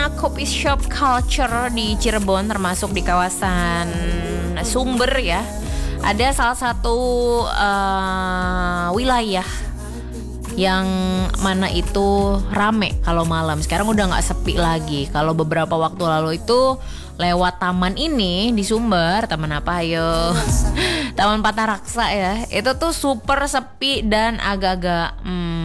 coffee shop culture di Cirebon, termasuk di kawasan Sumber ya. Ada salah satu wilayah yang mana itu rame kalau malam. Sekarang udah nggak sepi lagi. Kalau beberapa waktu lalu itu lewat taman ini di Sumber, taman apa ayo? Taman Pataraksa ya. Itu tuh super sepi dan agak-agak